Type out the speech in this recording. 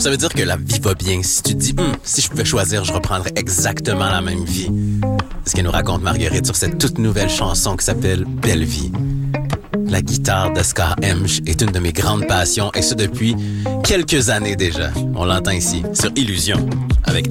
ça veut dire que la vie va bien. Si tu te dis, si je pouvais choisir, je reprendrais exactement la même vie. C'est ce que nous raconte Marguerite sur cette toute nouvelle chanson qui s'appelle Belle Vie. La guitare d'Oscar Hemsch est une de mes grandes passions, et ce depuis quelques années déjà. On l'entend ici, sur Illusion, avec